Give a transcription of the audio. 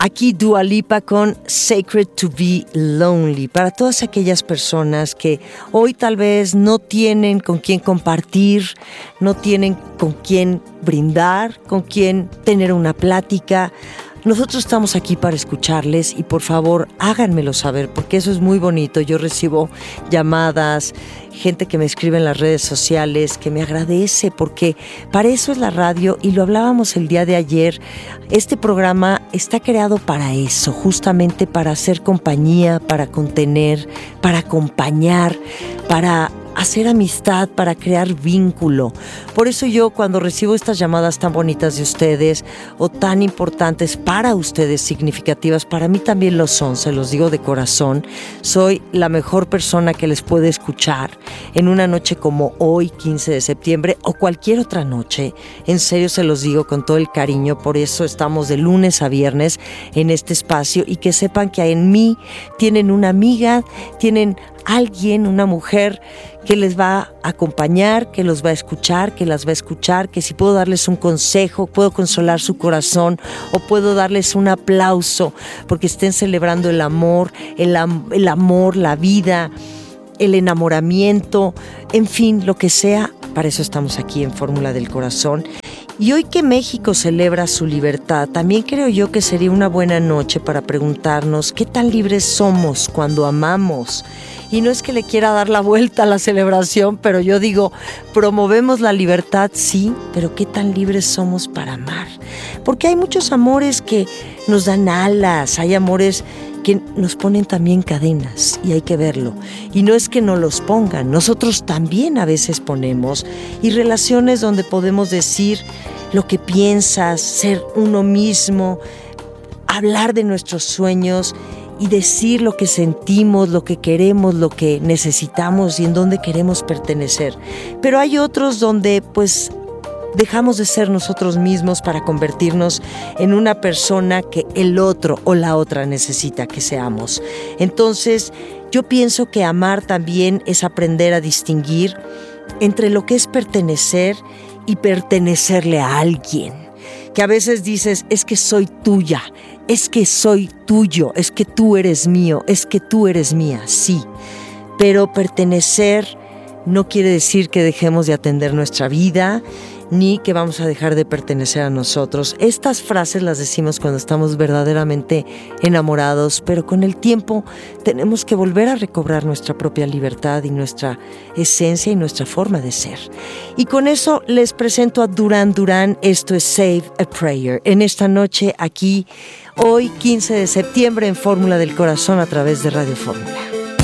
Aquí Dua Lipa con Sacred to Be Lonely. Para todas aquellas personas que hoy tal vez no tienen con quién compartir, no tienen con quién brindar, con quién tener una plática. Nosotros estamos aquí para escucharles y por favor háganmelo saber porque eso es muy bonito. Yo recibo llamadas, gente que me escribe en las redes sociales, que me agradece porque para eso es la radio y lo hablábamos el día de ayer. Este programa está creado para eso, justamente para hacer compañía, para contener, para acompañar, para hacer amistad, para crear vínculo. Por eso yo cuando recibo estas llamadas tan bonitas de ustedes o tan importantes para ustedes, significativas, para mí también lo son, se los digo de corazón, soy la mejor persona que les puede escuchar en una noche como hoy, 15 de septiembre o cualquier otra noche. En serio se los digo con todo el cariño, por eso estamos de lunes a viernes en este espacio y que sepan que en mí tienen una amiga, tienen alguien, una mujer que les va a acompañar, que los va a escuchar, que las va a escuchar, que si puedo darles un consejo, puedo consolar su corazón o puedo darles un aplauso porque estén celebrando el amor, la vida, el enamoramiento, en fin, lo que sea, para eso estamos aquí en Fórmula del Corazón. Y hoy que México celebra su libertad, también creo yo que sería una buena noche para preguntarnos qué tan libres somos cuando amamos. Y no es que le quiera dar la vuelta a la celebración, pero yo digo, promovemos la libertad, sí, pero qué tan libres somos para amar. Porque hay muchos amores que nos dan alas, hay amores que nos ponen también cadenas y hay que verlo. Y no es que no los pongan, nosotros también a veces ponemos. Y relaciones donde podemos decir lo que piensas, ser uno mismo, hablar de nuestros sueños y decir lo que sentimos, lo que queremos, lo que necesitamos y en dónde queremos pertenecer. Pero hay otros donde pues dejamos de ser nosotros mismos para convertirnos en una persona que el otro o la otra necesita que seamos. Entonces, yo pienso que amar también es aprender a distinguir entre lo que es pertenecer y pertenecerle a alguien. Que a veces dices, es que soy tuya, es que soy tuyo, es que tú eres mío, es que tú eres mía, sí. Pero pertenecer no quiere decir que dejemos de atender nuestra vida, ni que vamos a dejar de pertenecer a nosotros. Estas frases las decimos cuando estamos verdaderamente enamorados, pero con el tiempo tenemos que volver a recobrar nuestra propia libertad y nuestra esencia y nuestra forma de ser. Y con eso les presento a Duran Duran. Esto es Save a Prayer. En esta noche aquí, hoy 15 de septiembre en Fórmula del Corazón a través de Radio Fórmula.